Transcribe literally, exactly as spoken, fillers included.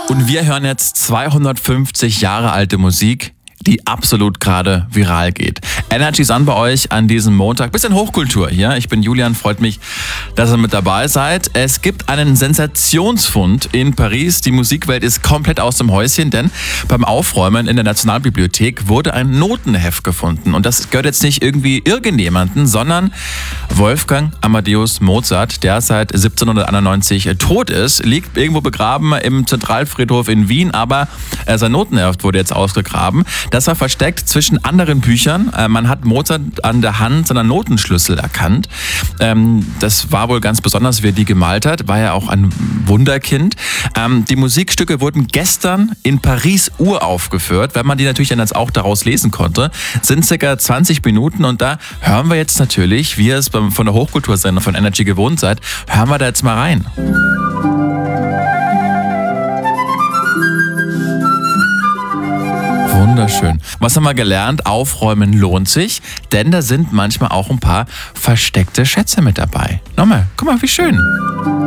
Und wir hören jetzt zweihundertfünfzig Jahre alte Musik, die absolut gerade viral geht. Energy ist an bei euch an diesem Montag. Bisschen Hochkultur hier. Ich bin Julian, freut mich, dass ihr mit dabei seid. Es gibt einen Sensationsfund in Paris. Die Musikwelt ist komplett aus dem Häuschen, denn beim Aufräumen in der Nationalbibliothek wurde ein Notenheft gefunden. Und das gehört jetzt nicht irgendwie irgendjemanden, sondern Wolfgang Amadeus Mozart, der seit siebzehnhunderteinundneunzig tot ist, liegt irgendwo begraben im Zentralfriedhof in Wien, aber äh, sein Notenheft wurde jetzt ausgegraben. Das war versteckt zwischen anderen Büchern. Äh, man hat Mozart an der Hand seiner Notenschlüssel erkannt. Ähm, das war wohl ganz besonders, wie er die gemalt hat. War ja auch ein Wunderkind. Ähm, die Musikstücke wurden gestern in Paris uraufgeführt, weil man die natürlich dann jetzt auch daraus lesen konnte. Sind circa zwanzig Minuten und da hören wir jetzt natürlich, wie ihr es beim, von der Hochkultursendung von Energy gewohnt seid, hören wir da jetzt mal rein. Wunderschön. Was haben wir gelernt? Aufräumen lohnt sich, denn da sind manchmal auch ein paar versteckte Schätze mit dabei. Nochmal, guck mal, wie schön.